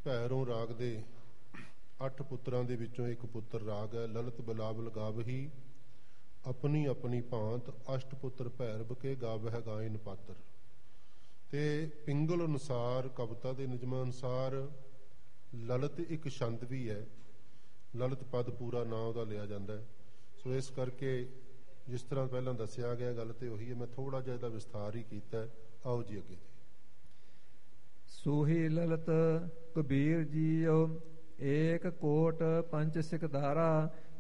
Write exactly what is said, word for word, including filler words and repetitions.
ਭੈਰੋਂ ਰਾਗ ਦੇ ਅੱਠ ਪੁੱਤਰਾਂ ਦੇ ਵਿੱਚੋਂ ਇੱਕ ਪੁੱਤਰ ਰਾਗ ਹੈ। ਲਲਿਤ ਬਿਲਾਵਲ ਗਾਵਹੀ ਆਪਣੀ ਆਪਣੀ ਭਾਂਤ, ਅਸ਼ਟ ਪੁੱਤਰ ਭੈਰਵ ਕੇ ਗਾਵਹਿ ਗਾਇਨ ਪਾਤਰ। ਤੇ ਪਿੰਗਲ ਅਨੁਸਾਰ, ਕਵਿਤਾ ਦੇ ਨਿਯਮਾਂ ਅਨੁਸਾਰ ਲਲਿਤ ਇੱਕ ਛੰਦ ਵੀ ਹੈ। ਲਲਿਤ ਪਦ ਪੂਰਾ ਨਾਂ ਉਹਦਾ ਲਿਆ ਜਾਂਦਾ ਹੈ। ਸੋ ਇਸ ਕਰਕੇ ਜਿਸ ਤਰ੍ਹਾਂ ਪਹਿਲਾਂ ਦੱਸਿਆ ਗਿਆ ਗੱਲ ਤੇ ਉਹੀ ਹੈ, ਮੈਂ ਥੋੜ੍ਹਾ ਜਿਹਾ ਇਹਦਾ ਵਿਸਥਾਰ ਹੀ ਕੀਤਾ। ਆਓ ਜੀ ਅੱਗੇ। ਸੋਹੀ ਲਲਿਤ ਕਬੀਰ ਜੀਓ ਏਕ ਕੋਟ ਪੰਚ ਸਿਕਦਾਰਾ,